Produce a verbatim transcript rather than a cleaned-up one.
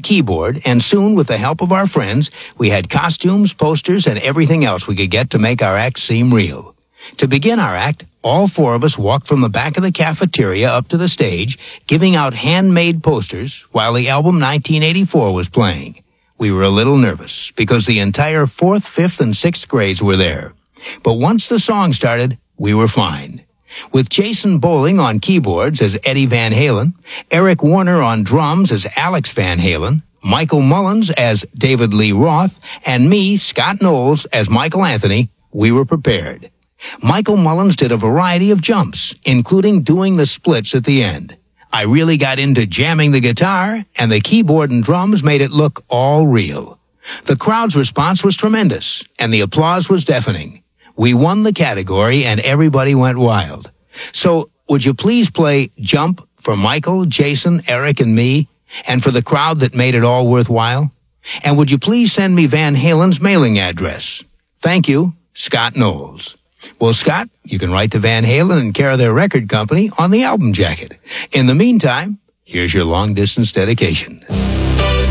keyboard, and soon, with the help of our friends, we had costumes, posters, and everything else we could get to make our act seem real. To begin our act, all four of us walked from the back of the cafeteria up to the stage, giving out handmade posters while the album nineteen eighty-four was playing. We were a little nervous because the entire fourth, fifth, and sixth grades were there. But once the song started, we were fine. With Jason Bowling on keyboards as Eddie Van Halen, Eric Warner on drums as Alex Van Halen, Michael Mullins as David Lee Roth, and me, Scott Knowles, as Michael Anthony, we were prepared. Michael Mullins did a variety of jumps, including doing the splits at the end. I really got into jamming the guitar, and the keyboard and drums made it look all real. The crowd's response was tremendous, and the applause was deafening. We won the category, and everybody went wild. So, would you please play Jump for Michael, Jason, Eric, and me, and for the crowd that made it all worthwhile? And would you please send me Van Halen's mailing address? Thank you, Scott Knowles. Well, Scott, you can write to Van Halen and care of their record company on the album jacket. In the meantime, here's your long-distance dedication.